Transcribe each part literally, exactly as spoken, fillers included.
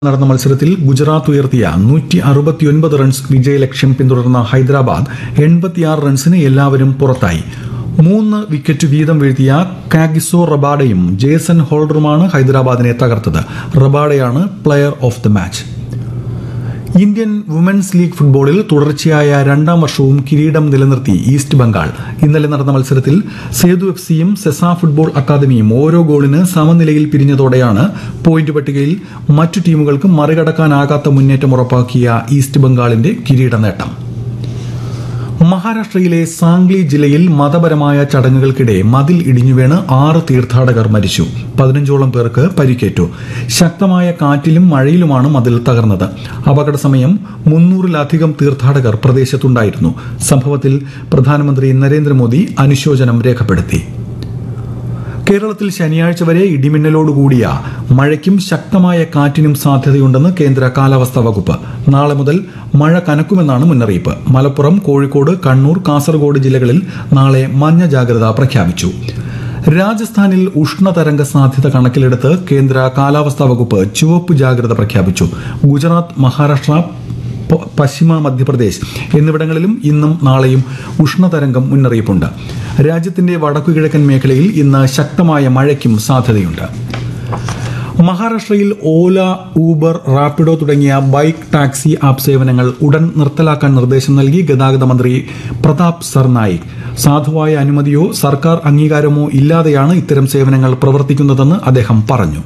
നടന്ന മത്സരത്തിൽ ഗുജറാത്ത് ഉയർത്തിയ നൂറ്റി അറുപത്തിയൊൻപത് റൺസ് വിജയലക്ഷ്യം പിന്തുടർന്ന ഹൈദരാബാദ് എൺപത്തിയാറ് റൺസിന് എല്ലാവരും പുറത്തായി. മൂന്ന് വിക്കറ്റ് വീതം വീഴ്ത്തിയ കാഗിസോ റബാഡയും ജേസൺ ഹോൾഡറുമാണ് ഹൈദരാബാദിനെ തകർത്തത്. റബാഡയാണ് player of the match. Indian women's league ഫുട്ബോളിൽ തുടർച്ചയായ രണ്ടാം വർഷവും കിരീടം നിലനിർത്തി ഈസ്റ്റ് ബംഗാൾ. ഇന്നലെ നടന്ന മത്സരത്തിൽ സേതു എഫ് സിയും സെസ ഫുട്ബോൾ അക്കാദമിയും ഓരോ ഗോളിന് സമനിലയിൽ പിരിഞ്ഞതോടെയാണ് പോയിന്റ് പട്ടികയിൽ മറ്റു ടീമുകൾക്ക് മറികടക്കാനാകാത്ത മുന്നേറ്റം ഉറപ്പാക്കിയ ഈസ്റ്റ് ബംഗാളിന്റെ കിരീട നേട്ടം. മഹാരാഷ്ട്രയിലെ സാംഗ്ലി ജില്ലയിൽ മതപരമായ ചടങ്ങുകൾക്കിടെ മതിൽ ഇടിഞ്ഞുവീണ് ആറ് തീർത്ഥാടകർ മരിച്ചു. പതിനഞ്ചോളം പേർക്ക് പരിക്കേറ്റു. ശക്തമായ കാറ്റിലും മഴയിലുമാണ് മതിൽ തകർന്നത്. അപകട സമയം മുന്നൂറിലധികം തീർത്ഥാടകർ പ്രദേശത്തുണ്ടായിരുന്നു. സംഭവത്തിൽ പ്രധാനമന്ത്രി നരേന്ദ്രമോദി അനുശോചനം രേഖപ്പെടുത്തി. കേരളത്തിൽ ശനിയാഴ്ച വരെ ഇടിമിന്നലോടുകൂടിയ മഴയ്ക്കും ശക്തമായ കാറ്റിനും സാധ്യതയുണ്ടെന്ന് കേന്ദ്ര കാലാവസ്ഥാ വകുപ്പ്. നാളെ മുതൽ മഴ കനക്കുമെന്നാണ് മുന്നറിയിപ്പ്. മലപ്പുറം, കോഴിക്കോട്, കണ്ണൂർ, കാസർഗോഡ് ജില്ലകളിൽ നാളെ മഞ്ഞ ജാഗ്രത പ്രഖ്യാപിച്ചു. രാജസ്ഥാനിൽ ഉഷ്ണതരംഗ സാധ്യത കണക്കിലെടുത്ത് കേന്ദ്ര കാലാവസ്ഥാ വകുപ്പ് ചുവപ്പ് ജാഗ്രത പ്രഖ്യാപിച്ചു. ഗുജറാത്ത്, മഹാരാഷ്ട്ര, പശ്ചിമ മധ്യപ്രദേശ് എന്നിവിടങ്ങളിലും ഇന്നും നാളെയും ഉഷ്ണതരംഗം മുന്നറിയിപ്പുണ്ട്. രാജ്യത്തിന്റെ വടക്കുകിഴക്കൻ മേഖലയിൽ ഇന്ന് ശക്തമായ മഴയ്ക്കും സാധ്യതയുണ്ട്. മഹാരാഷ്ട്രയിൽ ഓല, ഊബർ, റാപ്പിഡോ തുടങ്ങിയ ബൈക്ക് ടാക്സി ആപ്പ് സേവനങ്ങൾ ഉടൻ നിർത്തലാക്കാൻ നിർദ്ദേശം നൽകി ഗതാഗത മന്ത്രി പ്രതാപ് സർനായിക്. സാധുവായ അനുമതിയോ സർക്കാർ അംഗീകാരമോ ഇല്ലാതെയാണ് ഇത്തരം സേവനങ്ങൾ പ്രവർത്തിക്കുന്നതെന്ന് അദ്ദേഹം പറഞ്ഞു.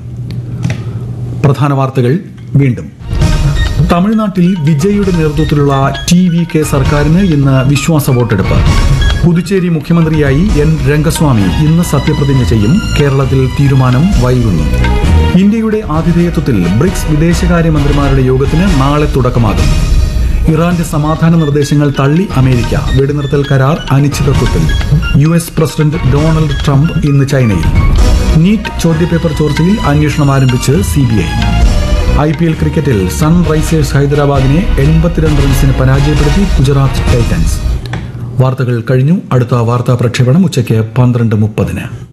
പ്രധാന വാർത്തകൾ വീണ്ടും. തമിഴ്നാട്ടിൽ വിജയുടെ നേതൃത്വത്തിലുള്ള ടി വി കെ സർക്കാരിന് ഇന്ന് വിശ്വാസ വോട്ടെടുപ്പ്. പുതുച്ചേരി മുഖ്യമന്ത്രിയായി എൻ രംഗസ്വാമി ഇന്ന് സത്യപ്രതിജ്ഞ ചെയ്യും. കേരളത്തിൽ തീരുമാനം വൈകുന്നു. ഇന്ത്യയുടെ ആതിഥേയത്വത്തിൽ ബ്രിക്സ് വിദേശകാര്യമന്ത്രിമാരുടെ യോഗത്തിന് നാളെ തുടക്കമാകും. ഇറാന്റെ സമാധാന നിർദ്ദേശങ്ങൾ തള്ളി അമേരിക്ക. വെടിനിർത്തൽ കരാർ അനിശ്ചിതത്വത്തിൽ. U S president Donald Trump ഇന്ന് ചൈനയിൽ. നീറ്റ് ചോദ്യപേപ്പർ ചോർച്ചയിൽ അന്വേഷണം ആരംഭിച്ച് C B I. I P L ക്രിക്കറ്റിൽ സൺറൈസേഴ്സ് ഹൈദരാബാദിനെ എൺപത്തിരണ്ട് റൺസിന് പരാജയപ്പെടുത്തി ഗുജറാത്ത് ടൈറ്റൻസ്. വാർത്തകൾ കഴിഞ്ഞു. അടുത്ത വാർത്താ പ്രക്ഷേപണം ഉച്ചയ്ക്ക് പന്ത്രണ്ട് മുപ്പതിന്.